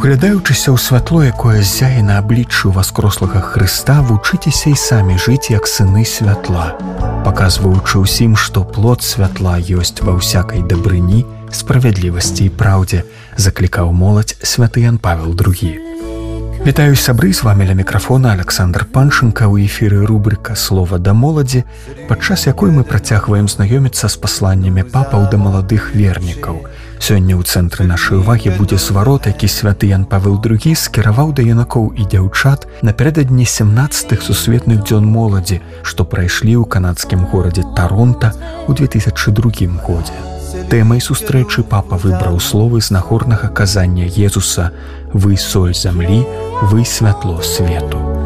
Углядаючыся ў святло, якое ззяе на абліччы васкрослага Хрыста, вучыцеся і самі жыць як сыны святла, паказваючы ўсім, што плод святла ёсць ва ўсякай дабрыні, справядлівасці і праўдзе, заклікаў моладзь святы Ян Павел II. Вітаю, сябры, з вамі ля мікрафона Александр Панченко. У эфіры рубрика «Слова да моладзі», падчас якой мы працягваем знаёміцца з пасланнямі папаў да маладых вернікаў. Сёння ў цэнтры нашай увагі будзе зварот, які святы Ян Павел II скіраваў да юнакоў і дзяўчат напярэдадні 17-х сусветных дзён моладзі, што прайшлі ў канадскім горадзе Таронта ў 2002 годзе. Тэмай сустрэчы папа выбраў словы з нагорнага казання Езуса «Вы соль зямлі, вы святло свету».